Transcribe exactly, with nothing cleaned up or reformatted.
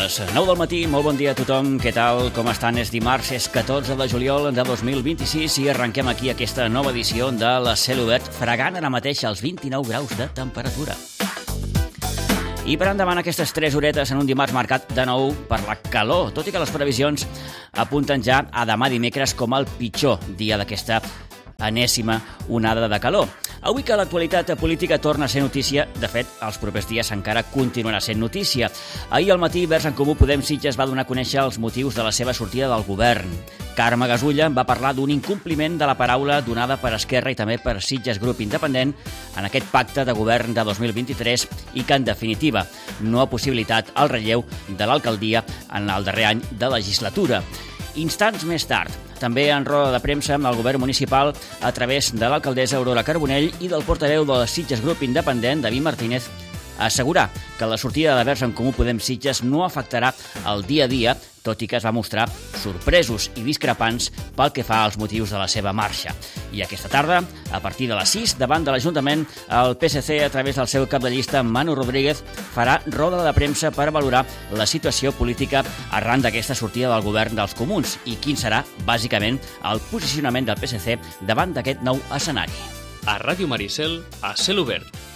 les nou del matí, molt bon dia a tothom, què tal, com estan? És dimarts, és catorze de juliol de dos mil vint-i-sis i arrenquem aquí aquesta nova edició de la Cel Obert, fregant ara mateix els vint-i-nou graus de temperatura. I per endavant aquestes tres horetes en un dimarts marcat de nou per la calor, tot i que les previsions apunten ja a demà dimecres com el pitjor dia d'aquesta enèsima onada de calor. Avui que l'actualitat política torna a ser notícia, de fet, els propers dies encara continuarà sent notícia. Ahir al matí, Verds en Comú Podem Sitges va donar a conèixer els motius de la seva sortida del govern. Carme Gasulla va parlar d'un incompliment de la paraula donada per Esquerra i també per Sitges Grup Independent en aquest pacte de govern de dos mil vint-i-tres i que, en definitiva, no ha possibilitat el relleu de l'alcaldia en el darrer any de legislatura. Instants més tard, també en roda de premsa amb el govern municipal a través de l'alcaldessa Aurora Carbonell i del portaveu de Sitges Grup Independent, David Martínez, assegurar que la sortida de Verds en Comú Podem Sitges no afectarà el dia a dia, tot i que es va mostrar sorpresos i discrepants pel que fa als motius de la seva marxa. I aquesta tarda, a partir de les sis, davant de l'Ajuntament, el P S C, a través del seu cap de llista, Manu Rodríguez, farà roda de premsa per valorar la situació política arran d'aquesta sortida del govern dels comuns i quin serà, bàsicament, el posicionament del P S C davant d'aquest nou escenari. A Ràdio Maricel, a Cel Obert.